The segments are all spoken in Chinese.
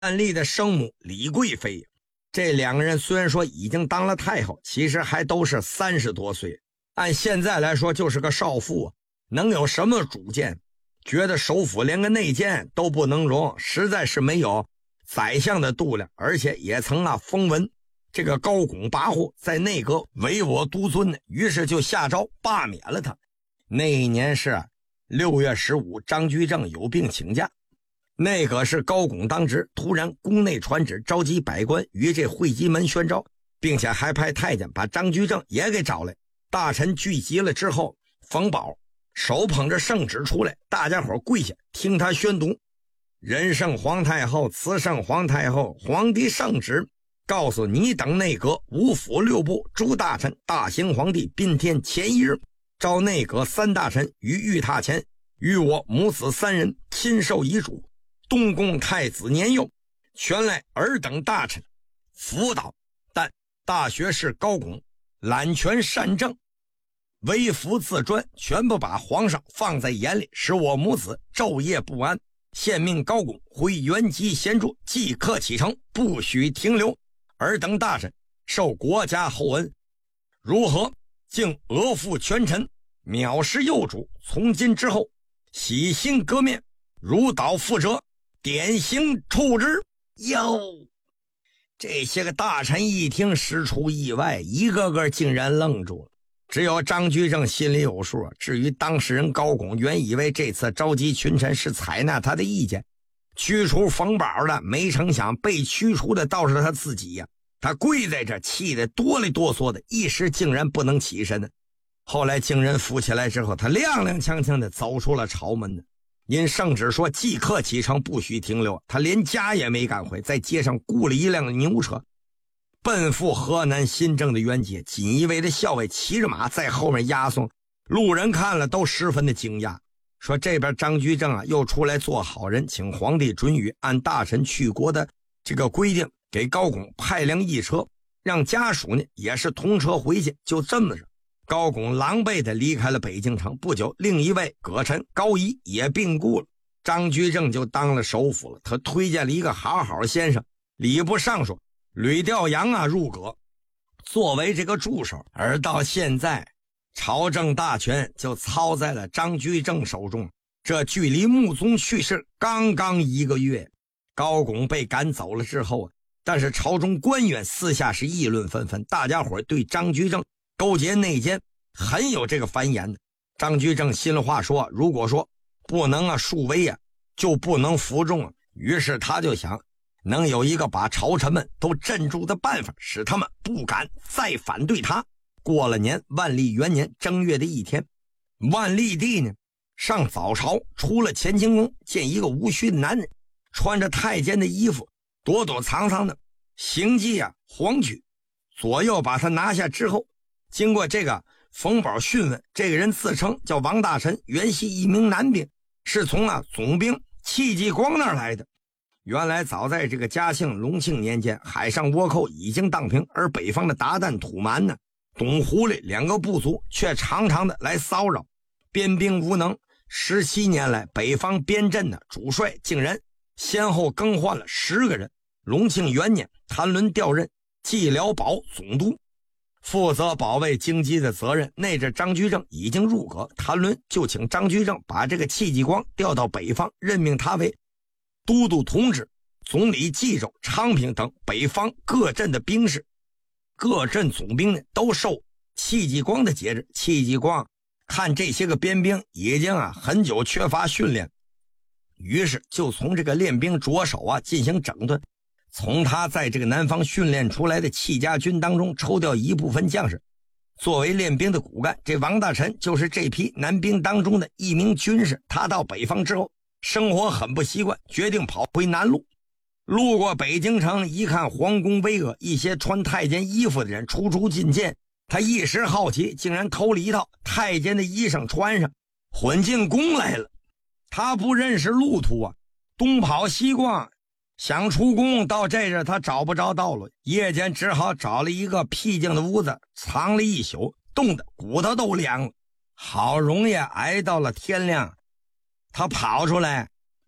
万历的生母李贵妃。这两个人虽然说已经当了太后，其实还都是30多岁，按现在来说就是个少妇啊，能有什么主见？觉得首府连个内监都不能容，实在是没有宰相的度量，而且也曾封文这个高拱跋扈，在内阁唯我独尊，于是就下诏罢免了他。那一年是6月15，张居正有病请假，内阁是高拱当值，突然宫内传旨，召集百官于这会稽门宣召，并且还派太监把张居正也给找来。大臣聚集了之后，冯保手捧着圣旨出来，大家伙跪下听他宣读：仁圣皇太后，慈圣皇太后，皇帝圣旨告诉你等内阁五府6部诸大臣，大行皇帝宾天前1日，召内阁3大臣于御榻前，与我母子3人亲授遗嘱，东宫太子年幼，全赖尔等大臣辅导，但大学士高拱揽权善政，微服自专，全部把皇上放在眼里，使我母子昼夜不安。现命高拱回原籍闲住，即刻启程，不许停留。尔等大臣受国家厚恩，如何？竟讹负权臣，藐视幼主，从今之后洗心革面，如蹈覆辙，典刑处之。哟，这些个大臣一听实出意外，一个个竟然愣住了。只有张居正心里有数，至于当事人高拱，原以为这次召集群臣是采纳他的意见，驱除冯保的，没成想被驱除的倒是他自己呀。他跪在这，气得哆里哆嗦的，一时竟然不能起身呢。后来经人扶起来之后，他踉踉跄跄的走出了朝门呢。因圣旨说即刻启程，不许停留，他连家也没敢回，在街上雇了一辆牛车，奔赴河南新郑的原籍。锦衣卫的校尉骑着马在后面押送，路人看了都十分的惊讶，说这边张居正又出来做好人，请皇帝准予按大臣去国的这个规定，给高拱派辆驿车，让家属呢也是同车回去。就这么着，高拱狼狈地离开了北京城。不久，另一位阁臣高仪也病故了，张居正就当了首辅了。他推荐了一个好好先生，礼部尚书吕调阳入阁，作为这个助手。而到现在，朝政大权就操在了张居正手中。这距离穆宗去世刚刚1个月，高拱被赶走了之后，但是朝中官员私下是议论纷纷，大家伙对张居正勾结内奸很有这个繁言的。张居正心里话说，如果说不能树威就不能服众于是他就想能有一个把朝臣们都镇住的办法，使他们不敢再反对他。过了年，万历元年正月的一天，万历帝呢上早朝，出了乾清宫，见一个无须的男人，穿着太监的衣服，躲躲藏藏的，行迹晃曲。左右把他拿下之后，经过这个冯保讯问，这个人自称叫王大臣，原系一名男兵，是从总兵戚继光那儿来的。原来早在这个嘉庆、隆庆年间，海上倭寇已经荡平，而北方的鞑靼、土蛮呢，董狐狸2个部族却常常的来骚扰，边兵无能。17年来，北方边镇的主帅竟然先后更换了10个人。隆庆元年，谭纶调任蓟辽保总督，负责保卫京畿的责任。那阵张居正已经入阁，谭纶就请张居正把这个戚继光调到北方，任命他为都督同知、总理冀州、昌平等北方各镇的兵士。各镇总兵呢都受戚继光的节制。戚继光看这些个边兵已经很久缺乏训练，于是就从这个练兵着手进行整顿。从他在这个南方训练出来的戚家军当中抽调一部分将士作为练兵的骨干。这王大臣就是这批南兵当中的一名军士。他到北方之后生活很不习惯，决定跑回南路。路过北京城，一看皇宫巍峨，一些穿太监衣服的人出出进进，他一时好奇，竟然偷了一套太监的衣裳穿上，混进宫来了。他不认识路途东跑西逛，想出宫，到这阵他找不着道路，夜间只好找了一个僻静的屋子藏了一宿，冻得骨头都凉了。好容易挨到了天亮，他跑出来，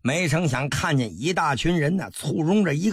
没成想看见一大群人呢，簇拥着一个